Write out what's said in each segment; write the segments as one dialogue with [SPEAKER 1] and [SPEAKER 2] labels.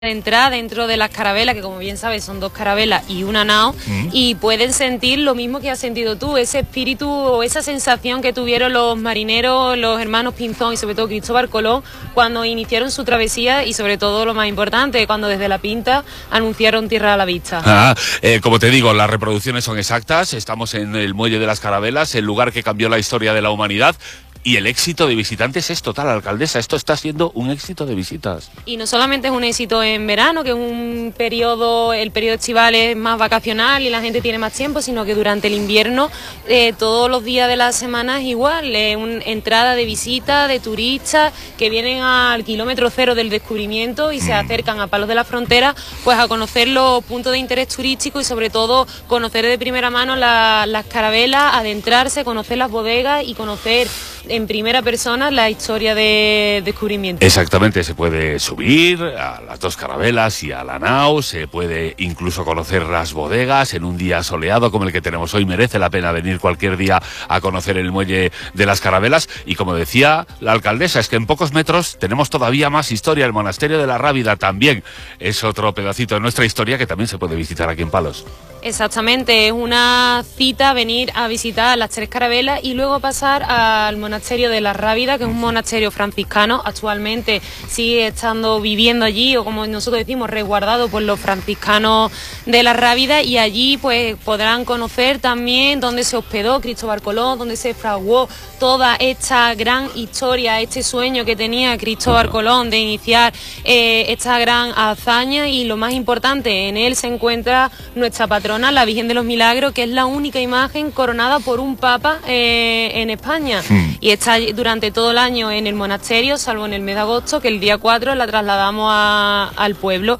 [SPEAKER 1] entrar dentro de las carabelas, que como bien sabes son 2 carabelas y una nao, y pueden sentir lo mismo que has sentido tú, ese espíritu o esa sensación que tuvieron los marineros, los hermanos Pinzón y sobre todo Cristóbal Colón cuando iniciaron su travesía y sobre todo lo más importante, cuando desde La Pinta anunciaron tierra a la vista.
[SPEAKER 2] Como te digo, las reproducciones son exactas, estamos en el muelle de las carabelas, el lugar que cambió la historia de la humanidad. Y el éxito de visitantes es total, alcaldesa. Esto está siendo un éxito de visitas.
[SPEAKER 1] Y no solamente es un éxito en verano, que es un periodo, el periodo estival es más vacacional y la gente tiene más tiempo, sino que durante el invierno, todos los días de la semana es igual. Una entrada de visitas, de turistas que vienen al kilómetro cero del descubrimiento y se acercan a Palos de la Frontera, pues a conocer los puntos de interés turístico y sobre todo conocer de primera mano las carabelas, adentrarse, conocer las bodegas y conocer en primera persona la historia de descubrimiento.
[SPEAKER 2] Exactamente, se puede subir a las 2 carabelas y a la nao, se puede incluso conocer las bodegas en un día soleado como el que tenemos hoy. Merece la pena venir cualquier día a conocer el muelle de las carabelas y como decía la alcaldesa, es que en pocos metros tenemos todavía más historia. El monasterio de la Rábida también es otro pedacito de nuestra historia que también se puede visitar aquí en Palos.
[SPEAKER 1] Exactamente, es una cita venir a visitar las 3 carabelas y luego pasar al monasterio de la Rábida, que es un monasterio franciscano, actualmente sigue estando viviendo allí, o como nosotros decimos, resguardado por los franciscanos de la Rábida, y allí pues podrán conocer también dónde se hospedó Cristóbal Colón, dónde se fraguó toda esta gran historia, este sueño que tenía Cristóbal Colón de iniciar esta gran hazaña, y lo más importante, en él se encuentra nuestra patrona, la Virgen de los Milagros, que es la única imagen coronada por un papa en España, y está durante todo el año en el monasterio, salvo en el mes de agosto, que el día 4 la trasladamos al pueblo,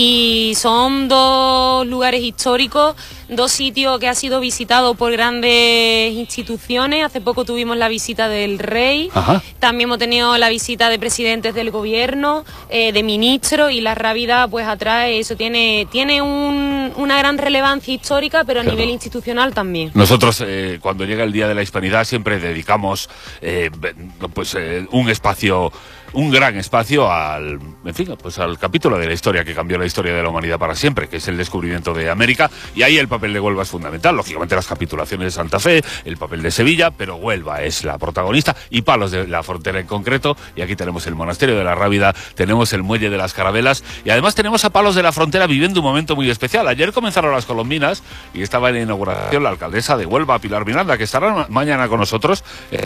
[SPEAKER 1] y son 2 lugares históricos, 2 sitios que han sido visitados por grandes instituciones. Hace poco tuvimos la visita del rey, también hemos tenido la visita de presidentes del gobierno, de ministros, y la Rábida pues atrae eso, tiene una gran relevancia histórica, pero a nivel institucional también.
[SPEAKER 2] Nosotros cuando llega el Día de la Hispanidad siempre dedicamos un gran espacio al capítulo de la historia que cambió la historia de la humanidad para siempre, que es el descubrimiento de América, y ahí el papel de Huelva es fundamental, lógicamente las capitulaciones de Santa Fe, el papel de Sevilla, pero Huelva es la protagonista, y Palos de la Frontera en concreto, y aquí tenemos el monasterio de la Rábida, tenemos el muelle de las carabelas, y además tenemos a Palos de la Frontera viviendo un momento muy especial. Ayer comenzaron las colombinas y estaba en la inauguración la alcaldesa de Huelva, Pilar Miranda, que estará mañana con nosotros,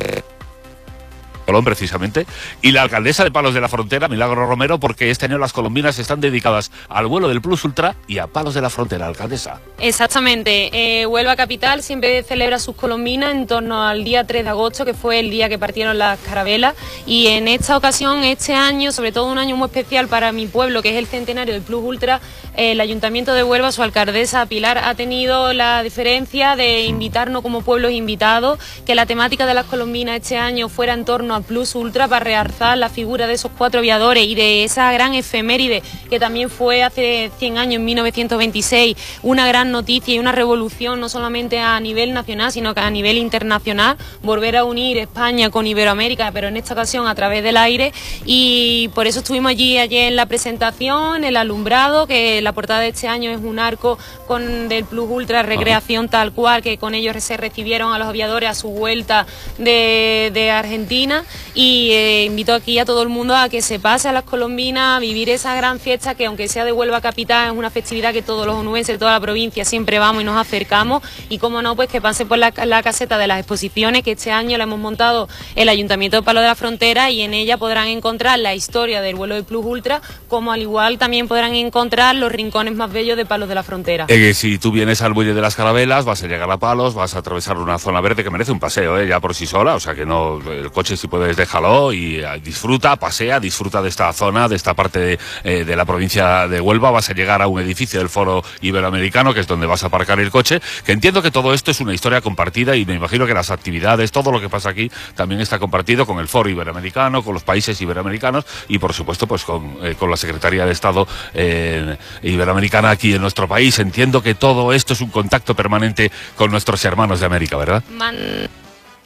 [SPEAKER 2] Colón precisamente, y la alcaldesa de Palos de la Frontera, Milagro Romero, porque este año las colombinas están dedicadas al vuelo del Plus Ultra y a Palos de la Frontera, alcaldesa.
[SPEAKER 1] Exactamente, Huelva Capital siempre celebra sus colombinas en torno al día 3 de agosto, que fue el día que partieron las carabelas, y en esta ocasión, este año, sobre todo un año muy especial para mi pueblo, que es el centenario del Plus Ultra, el Ayuntamiento de Huelva, su alcaldesa Pilar, ha tenido la diferencia de invitarnos como pueblos invitados, que la temática de las colombinas este año fuera en torno al Plus Ultra, para realzar la figura de esos 4 aviadores y de esa gran efeméride que también fue hace 100 años, en 1926, una gran noticia y una revolución no solamente a nivel nacional, sino que a nivel internacional, volver a unir España con Iberoamérica, pero en esta ocasión a través del aire, y por eso estuvimos allí ayer en la presentación, el alumbrado, que la portada de este año es un arco del Plus Ultra recreación tal cual, que con ellos se recibieron a los aviadores a su vuelta de Argentina, y invito aquí a todo el mundo a que se pase a las colombinas a vivir esa gran fiesta, que aunque sea de Huelva Capital, es una festividad que todos los onubenses de toda la provincia siempre vamos y nos acercamos, y como no, pues que pase por la caseta de las exposiciones, que este año la hemos montado el Ayuntamiento de Palos de la Frontera, y en ella podrán encontrar la historia del vuelo del Plus Ultra, como al igual también podrán encontrar los rincones más bellos de Palos de la Frontera.
[SPEAKER 2] Si tú vienes al muelle de las carabelas, vas a llegar a Palos, vas a atravesar una zona verde que merece un paseo, ya por sí sola, o sea que no, el coche si puedes déjalo y disfruta de esta zona, de esta parte de la provincia de Huelva. Vas a llegar a un edificio del Foro Iberoamericano, que es donde vas a aparcar el coche, que entiendo que todo esto es una historia compartida, y me imagino que las actividades, todo lo que pasa aquí también está compartido con el Foro Iberoamericano, con los países iberoamericanos y por supuesto pues con la Secretaría de Estado Iberoamericana aquí en nuestro país. Entiendo que todo esto es un contacto permanente con nuestros hermanos de América, ¿verdad?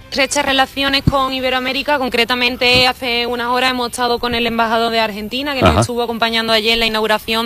[SPEAKER 1] estrechas relaciones con Iberoamérica. Concretamente, hace unas horas hemos estado con el embajador de Argentina, que nos estuvo acompañando ayer en la inauguración